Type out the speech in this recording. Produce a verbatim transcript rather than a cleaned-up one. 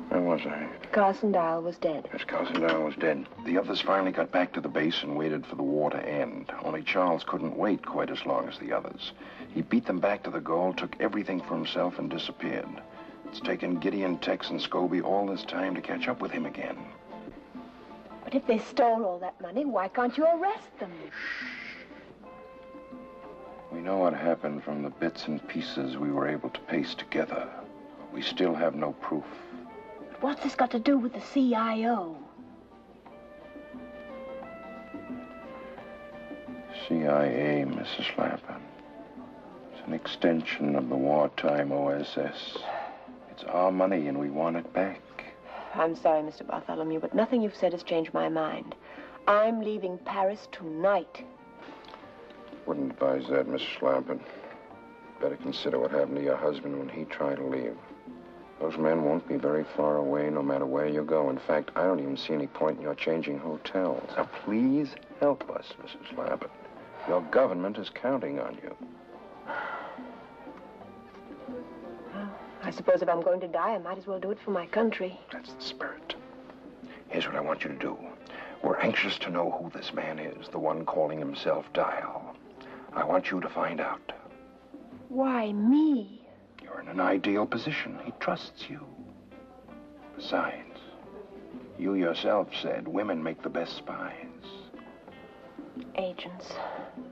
Where was I? Carson Dial was dead. Yes, Carson Dial was dead. The others finally got back to the base and waited for the war to end. Only Charles couldn't wait quite as long as the others. He beat them back to the goal, took everything for himself, and disappeared. It's taken Gideon, Tex, and Scobie all this time to catch up with him again. But if they stole all that money, why can't you arrest them? We know what happened from the bits and pieces we were able to paste together. But we still have no proof. But what's this got to do with the C I O? C I A, Missus Lampin. It's an extension of the wartime O S S. It's our money and we want it back. I'm sorry, Mister Bartholomew, but nothing you've said has changed my mind. I'm leaving Paris tonight. Wouldn't advise that, Missus Lampin. Better consider what happened to your husband when he tried to leave. Those men won't be very far away no matter where you go. In fact, I don't even see any point in your changing hotels. Now, please help us, Missus Lampin. Your government is counting on you. Well, I suppose if I'm going to die, I might as well do it for my country. That's the spirit. Here's what I want you to do. We're anxious to know who this man is, the one calling himself Dial. I want you to find out. Why me? You're in an ideal position. He trusts you. Besides, you yourself said women make the best spies. Agents.